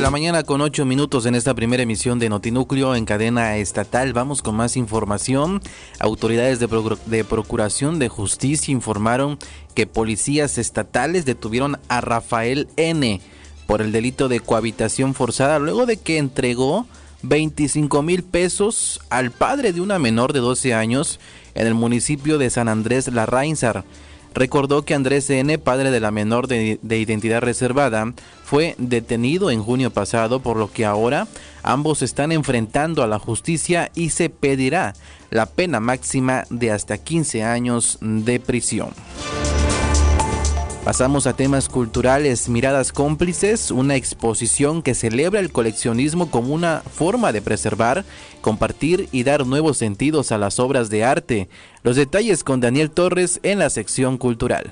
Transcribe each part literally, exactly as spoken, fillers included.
la mañana con ocho minutos en esta primera emisión de Notinúcleo en cadena estatal. Vamos con más información. Autoridades de, Pro- de Procuración de Justicia informaron que policías estatales detuvieron a Rafael N. por el delito de cohabitación forzada luego de que entregó veinticinco mil pesos al padre de una menor de doce años en el municipio de San Andrés Larráinzar. Recordó que Andrés N., padre de la menor de, de identidad reservada, fue detenido en junio pasado, por lo que ahora ambos están enfrentando a la justicia y se pedirá la pena máxima de hasta quince años de prisión. Pasamos a temas culturales. Miradas Cómplices, una exposición que celebra el coleccionismo como una forma de preservar, compartir y dar nuevos sentidos a las obras de arte. Los detalles con Daniel Torres en la sección cultural.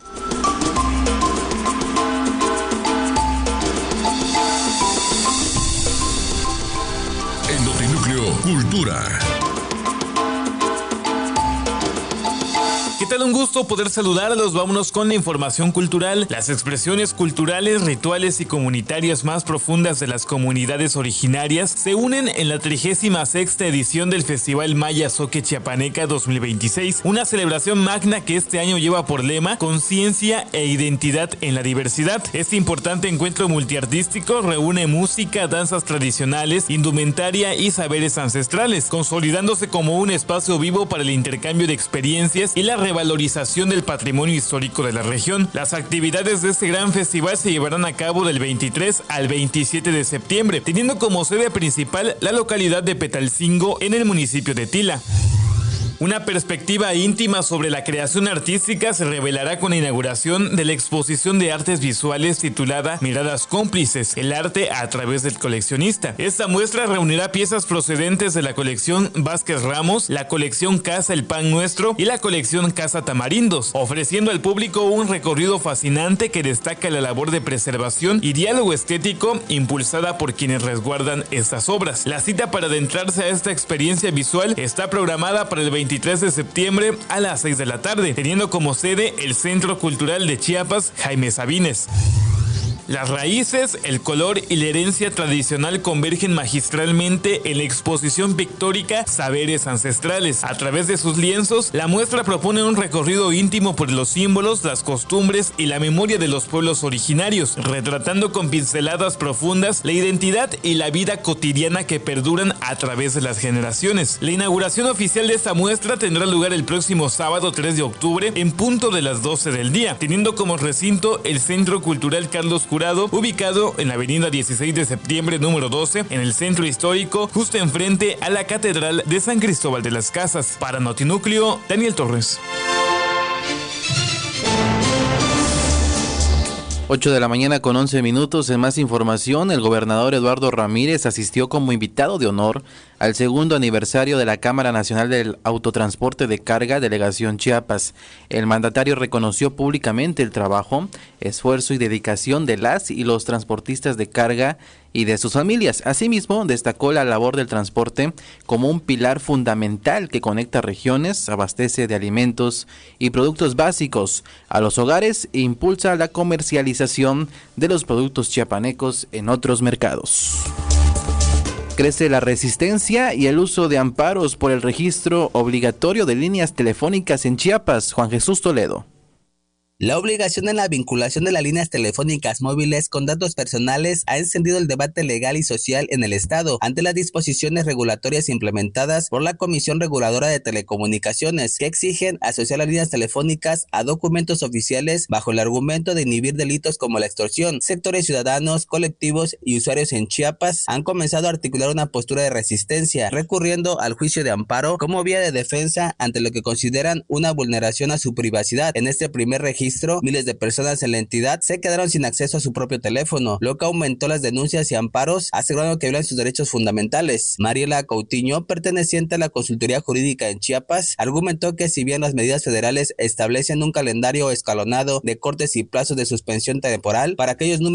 En Notinúcleo Cultura. ¿Qué tal? Un gusto poder saludarlos. Vámonos con la información cultural. Las expresiones culturales, rituales y comunitarias más profundas de las comunidades originarias se unen en la trigésima sexta edición del Festival Maya Zoque Chiapaneca dos mil veintiséis, una celebración magna que este año lleva por lema Conciencia e Identidad en la Diversidad. Este importante encuentro multiartístico reúne música, danzas tradicionales, indumentaria y saberes ancestrales, consolidándose como un espacio vivo para el intercambio de experiencias y la revalorización del patrimonio histórico de la región. Las actividades de este gran festival se llevarán a cabo del veintitrés al veintisiete de septiembre, teniendo como sede principal la localidad de Petalcingo en el municipio de Tila. Una perspectiva íntima sobre la creación artística se revelará con la inauguración de la exposición de artes visuales titulada Miradas Cómplices, el arte a través del coleccionista. Esta muestra reunirá piezas procedentes de la colección Vázquez Ramos, la colección Casa El Pan Nuestro y la colección Casa Tamarindos, ofreciendo al público un recorrido fascinante que destaca la labor de preservación y diálogo estético impulsada por quienes resguardan estas obras. La cita para adentrarse a esta experiencia visual está programada para el veintitrés de septiembre a las seis de la tarde, teniendo como sede el Centro Cultural de Chiapas Jaime Sabines. Las raíces, el color y la herencia tradicional convergen magistralmente en la exposición pictórica Saberes Ancestrales. A través de sus lienzos, la muestra propone un recorrido íntimo por los símbolos, las costumbres y la memoria de los pueblos originarios, retratando con pinceladas profundas la identidad y la vida cotidiana que perduran a través de las generaciones. La inauguración oficial de esta muestra tendrá lugar el próximo sábado tres de octubre en punto de las doce del día, teniendo como recinto el Centro Cultural Carlos Curado, ubicado en la avenida dieciséis de septiembre número doce, en el centro histórico, justo enfrente a la Catedral de San Cristóbal de las Casas. Para Notinúcleo, Daniel Torres. ocho de la mañana con once minutos. En más información, el gobernador Eduardo Ramírez asistió como invitado de honor al segundo aniversario de la Cámara Nacional del Autotransporte de Carga, Delegación Chiapas. El mandatario reconoció públicamente el trabajo, esfuerzo y dedicación de las y los transportistas de carga y de sus familias. Asimismo, destacó la labor del transporte como un pilar fundamental que conecta regiones, abastece de alimentos y productos básicos a los hogares e impulsa la comercialización de los productos chiapanecos en otros mercados. Crece la resistencia y el uso de amparos por el registro obligatorio de líneas telefónicas en Chiapas. Juan Jesús Toledo. La obligación en la vinculación de las líneas telefónicas móviles con datos personales ha encendido el debate legal y social en el Estado ante las disposiciones regulatorias implementadas por la Comisión Reguladora de Telecomunicaciones, que exigen asociar las líneas telefónicas a documentos oficiales bajo el argumento de inhibir delitos como la extorsión. Sectores ciudadanos, colectivos y usuarios en Chiapas han comenzado a articular una postura de resistencia, recurriendo al juicio de amparo como vía de defensa ante lo que consideran una vulneración a su privacidad. En este primer registro, miles de personas en la entidad se quedaron sin acceso a su propio teléfono, lo que aumentó las denuncias y amparos, asegurando que violan sus derechos fundamentales. Mariela Coutinho, perteneciente a la Consultoría Jurídica en Chiapas, argumentó que si bien las medidas federales establecen un calendario escalonado de cortes y plazos de suspensión temporal para aquellos números